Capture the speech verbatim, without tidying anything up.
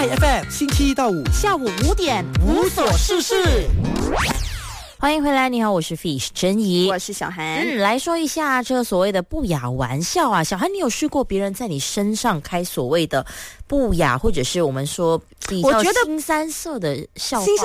I F M 星期一到五下午五点无所事事。 欢迎回来，你好，我是 Fish 珍怡， 我是小韩。 嗯，来说一下这所谓的不雅玩笑啊，小韩，你有试过别人在你身上开所谓的不雅，或者是我们说比较我觉得新三色的笑话？